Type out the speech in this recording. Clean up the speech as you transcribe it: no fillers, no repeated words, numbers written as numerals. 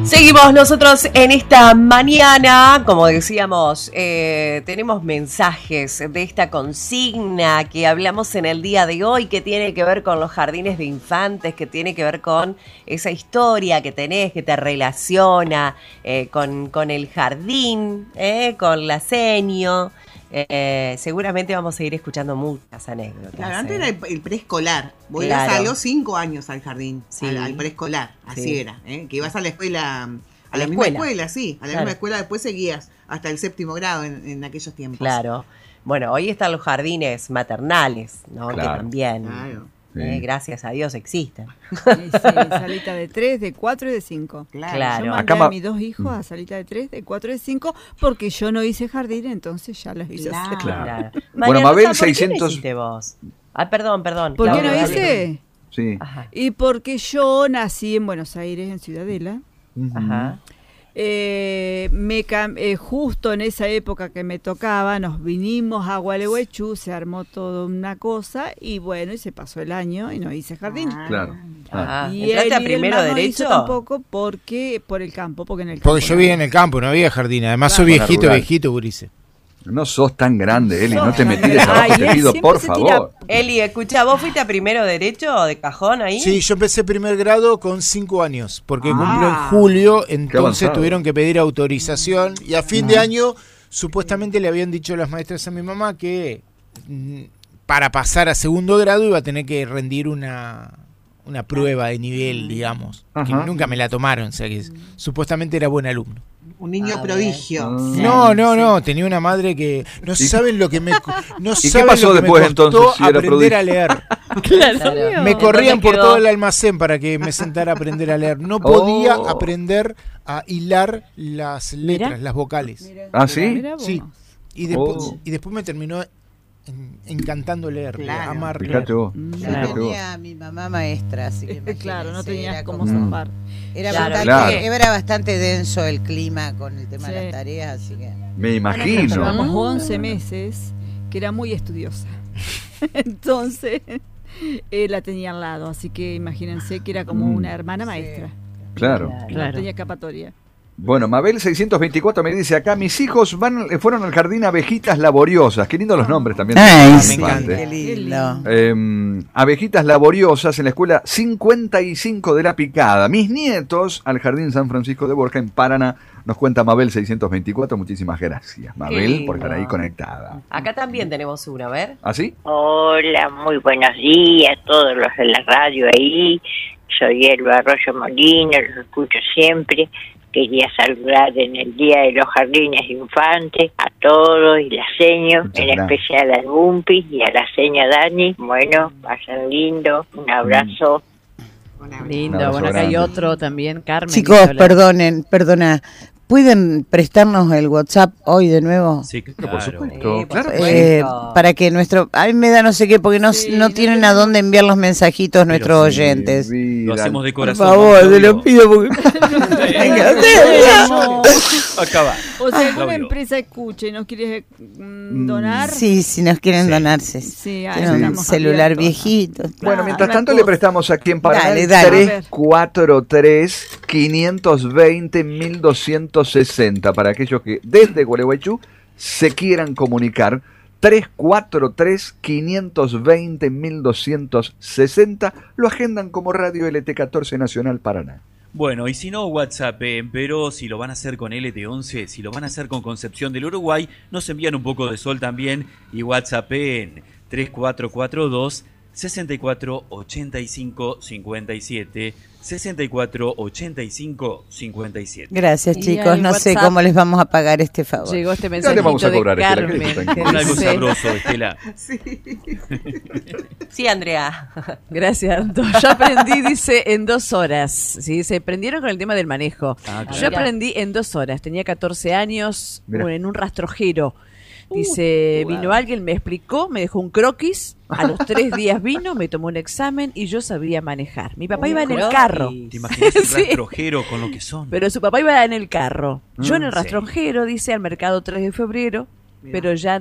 Seguimos nosotros en esta mañana, como decíamos, tenemos mensajes de esta consigna que hablamos en el día de hoy, que tiene que ver con los jardines de infantes, que tiene que ver con esa historia que tenés, que te relaciona con el jardín, con la seño. Seguramente vamos a ir escuchando muchas anécdotas. Claro, antes era el preescolar. Vos ibas a los 5 años al jardín, sí. al preescolar, así sí. era. Que ibas a la escuela, a la misma escuela, sí, a la misma escuela, después seguías hasta el 7º grado en aquellos tiempos. Claro. Bueno, hoy están los jardines maternales, ¿no? Claro. Que también, claro. Gracias a Dios, existen. Sí, salita de 3, de 4 y de 5. Claro. Yo mandé a mis 2 hijos a salita de 3, de 4 y de 5, porque yo no hice jardín, entonces ya los hice. Claro. Bueno, Mabel, 600... ¿Por qué no hiciste vos? Perdón. ¿Por qué no hice? Sí. Ajá. Y porque yo nací en Buenos Aires, en Ciudadela. Ajá. Justo en esa época que me tocaba, nos vinimos a Gualeguaychú, se armó toda una cosa y bueno, y se pasó el año y no hice jardín. Claro. Y ¿entraste a primero derecho? No hizo tampoco porque por el campo, porque en el campo. Porque yo vivía en el campo, no había jardín. Además soy viejito, Gurice. No sos tan grande, Eli, no te metires abajo, te pido por favor. Eli, escucha, ¿vos fuiste a primero derecho o de cajón ahí? Sí, yo empecé primer grado con 5 años, porque cumplo en julio, entonces tuvieron que pedir autorización y a fin de año supuestamente le habían dicho las maestras a mi mamá que para pasar a segundo grado iba a tener que rendir una prueba de nivel, digamos, que nunca me la tomaron, o sea que supuestamente era buen alumno. Un niño prodigio. No, tenía una madre que no saben lo que me ¿Y qué pasó después entonces si era aprender a leer? Claro. Me corrían por todo el almacén para que me sentara a aprender a leer. No podía aprender a hilar las letras, las vocales. ¿Ah, sí? Sí. Y después me terminó encantando leer, amar leer. Fíjate vos. Tenía a mi mamá maestra, así que claro, no tenías cómo zafar. Era bastante denso el clima con el tema de las tareas, así que... Me imagino. Llevamos 11 meses, que era muy estudiosa. Entonces, la tenía al lado, así que imagínense que era como una hermana maestra. Claro. No tenía escapatoria. Bueno, Mabel 624 me dice acá, mis hijos fueron al jardín Abejitas Laboriosas. Qué lindos los nombres también. Me encanta. Qué lindo. Abejitas Laboriosas en la escuela 55 de La Picada. Mis nietos al jardín San Francisco de Borja en Paraná. Nos cuenta Mabel 624. Muchísimas gracias, Mabel, por estar ahí conectada. Acá también tenemos una, a ver. ¿Ah, sí? Hola, muy buenos días a todos los de la radio ahí. Soy Elba Arroyo Molina, los escucho siempre. Quería saludar en el Día de los Jardines de Infantes a todos y la seño, en especial al Bumpi y a la seña Dani. Bueno, pasen lindo, un abrazo. Lindo, bueno, acá hay otro también, Carmen. Chicos, perdona, ¿pueden prestarnos el WhatsApp hoy de nuevo? Sí, claro. Por supuesto. Para que a mí me da no sé qué, porque no tienen a dónde enviar los mensajitos nuestros oyentes. Lo hacemos de corazón. Por favor, te lo pido porque... Acaba. O sea, alguna empresa escuche y nos quiere donar. Sí, si nos quieren donarse. Sí, tienen un celular viejito. Bueno, mientras tanto le prestamos aquí en Paraná 343-520-1260 para aquellos que desde Gualeguaychú se quieran comunicar. 343-520-1260 lo agendan como Radio LT14 Nacional Paraná. Bueno, y si no, WhatsApp, pero si lo van a hacer con LT11, si lo van a hacer con Concepción del Uruguay, nos envían un poco de sol también y WhatsApp en 3442 648557 648557. Gracias, chicos. No sé cómo les vamos a pagar este favor. Llegó este mensajito vamos a cobrar, de Carmen. Con algo sabroso, Estela. Sí, Andrea. Gracias, Anto. Yo aprendí, dice, en 2 horas. ¿Sí? Se prendieron con el tema del manejo. Claro. Yo aprendí en 2 horas. Tenía 14 años, en un rastrojero. Dice, vino alguien, me explicó, me dejó un croquis, a los 3 días vino, me tomó un examen y yo sabía manejar. Mi papá iba en el carro. ¿Te imaginas el rastrojero con lo que son? Pero su papá iba en el carro. Yo en el rastrojero, dice, al mercado 3 de febrero, pero ya